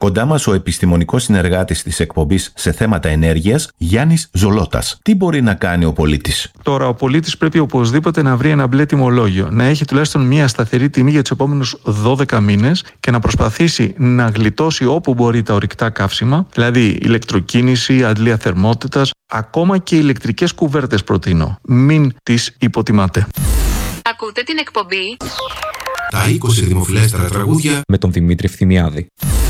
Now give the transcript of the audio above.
Κοντά μας ο επιστημονικός συνεργάτης της εκπομπής σε θέματα ενέργειας, Γιάννης Ζολότας. Τι μπορεί να κάνει ο πολίτης? Τώρα, ο πολίτης πρέπει οπωσδήποτε να βρει ένα μπλε τιμολόγιο, να έχει τουλάχιστον μία σταθερή τιμή για τους επόμενους 12 μήνες και να προσπαθήσει να γλιτώσει όπου μπορεί τα ορυκτά καύσιμα, δηλαδή ηλεκτροκίνηση, αντλία θερμότητας, ακόμα και ηλεκτρικές κουβέρτες προτείνω. Μην τις υποτιμάτε. Ακούτε την εκπομπή Τα 20 δημοφιλέστερα τραγούδια με τον Δημήτρη Φθιμιάδη.